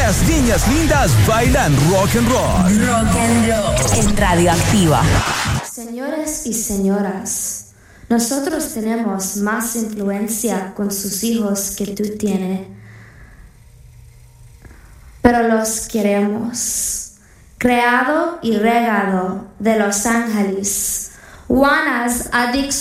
Las niñas lindas bailan rock and roll. Rock and roll en Radioactiva. Señores y señoras, nosotros tenemos más influencia con sus hijos que tú tienes, pero los queremos. Creado y regado de Los Ángeles, Juana's Addiction.